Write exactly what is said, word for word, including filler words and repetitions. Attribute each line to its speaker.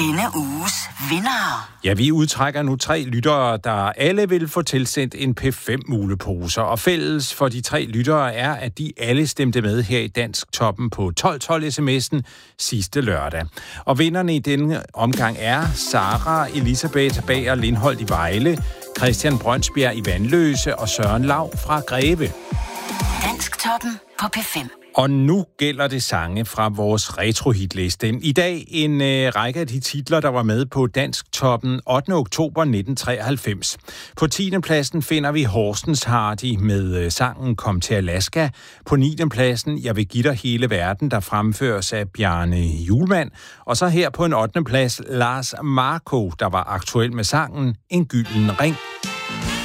Speaker 1: Denne uges vinder.
Speaker 2: Ja, vi udtrækker nu tre lyttere, der alle vil få tilsendt en P fem muleposer. Og fælles for de tre lyttere er, at de alle stemte med her i Dansk Toppen på tolv tolv sms'en sidste lørdag. Og vinderne i denne omgang er Sara Elisabeth Bager Lindholdt i Vejle, Christian Brønsbjerg i Vandløse og Søren Lav fra Greve.
Speaker 1: Dansk Toppen på P fem.
Speaker 2: Og nu gælder det sange fra vores retrohitliste. I dag en øh, række af de titler, der var med på Dansk Toppen ottende oktober nitten treoghalvfems. På tiende pladsen finder vi Horsens Hardy med øh, sangen Kom til Alaska. På niende pladsen Jeg vil give dig hele verden, der fremføres af Bjarne Hjulmand. Og så her på en ottende plads Lars Marco, der var aktuel med sangen En gylden ring.